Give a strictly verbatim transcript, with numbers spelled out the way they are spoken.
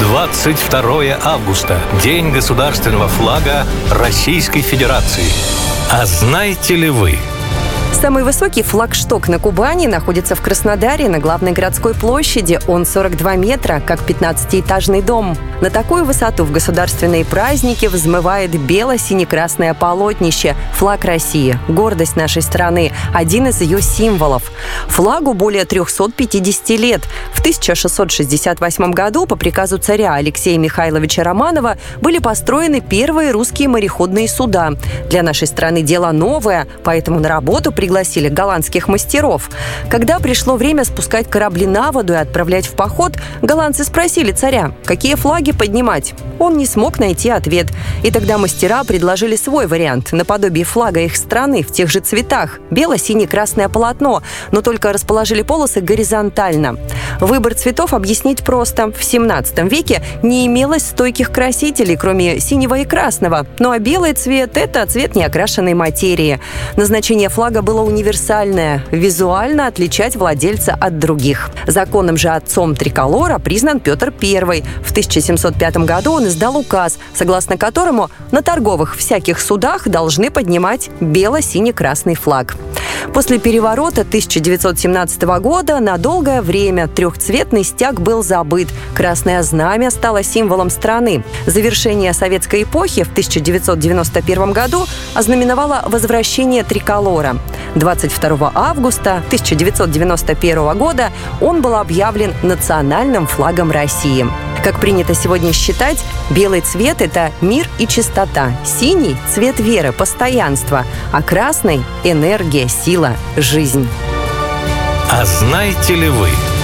двадцать второе августа. День государственного флага Российской Федерации. А знаете ли вы? Самый высокий флагшток на Кубани находится в Краснодаре на главной городской площади. Он сорок два метра, как пятнадцатиэтажный дом. На такую высоту в государственные праздники взмывает бело-сине-красное полотнище – флаг России, гордость нашей страны, один из ее символов. Флагу более трехсот пятидесяти лет. В тысяча шестьсот шестьдесят восьмом году по приказу царя Алексея Михайловича Романова были построены первые русские мореходные суда. Для нашей страны дело новое, поэтому на работу пригласили голландских мастеров. Когда пришло время спускать корабли на воду и отправлять в поход, голландцы спросили царя, какие флаги поднимать. Он не смог найти ответ. И тогда мастера предложили свой вариант, наподобие флага их страны, в тех же цветах. Бело-сине-красное полотно, но только расположили полосы горизонтально. Выбор цветов объяснить просто. В семнадцатом веке не имелось стойких красителей, кроме синего и красного. Ну а белый цвет – это цвет неокрашенной материи. Назначение флага было универсальное – визуально отличать владельца от других. Законным же отцом триколора признан Петр Первый. В тысяча семьсот пятом году он издал указ, согласно которому на торговых всяких судах должны поднимать бело-сине-красный флаг. После переворота тысяча девятьсот семнадцатого года на долгое время трехцветный стяг был забыт. Красное знамя стало символом страны. Завершение советской эпохи в тысяча девятьсот девяносто первом году ознаменовало возвращение триколора. двадцать второго августа тысяча девятьсот девяносто первого года он был объявлен национальным флагом России. Как принято сегодня считать, белый цвет – это мир и чистота, синий – цвет веры, постоянства, а красный – энергия, сила, жизнь. А знаете ли вы?